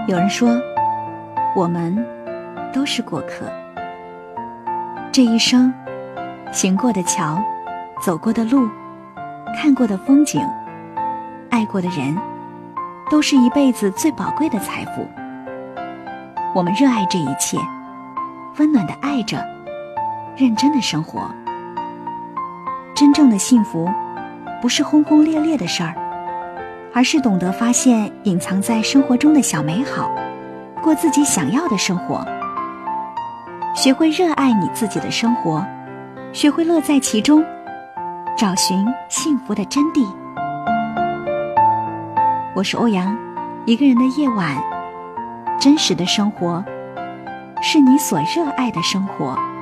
有人说，我们都是过客。这一生，行过的桥，走过的路，看过的风景，爱过的人，都是一辈子最宝贵的财富。我们热爱这一切，温暖地爱着，认真地生活。真正的幸福，不是轰轰烈烈的事儿，而是懂得发现隐藏在生活中的小美好，过自己想要的生活。学会热爱你自己的生活，学会乐在其中，找寻幸福的真谛。我是欧阳，一个人的夜晚，真实的生活，是你所热爱的生活。